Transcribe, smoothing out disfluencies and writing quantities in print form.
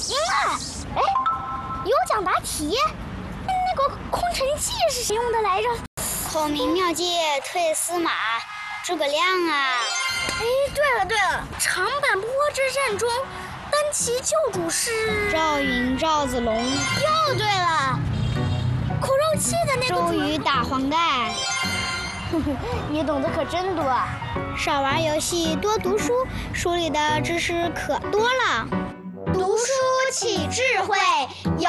赢了！哎，有奖答题。那个空城计是谁用的来着？ 孔明妙计退司马，诸葛亮啊！ 哎，对了，长坂坡之战中，单骑救主是赵云、赵子龙。 又对了，口肉计的那个周瑜打黄盖。 你懂得可真多。 少玩游戏，多读书，书里的知识可多了。 读书起智慧，有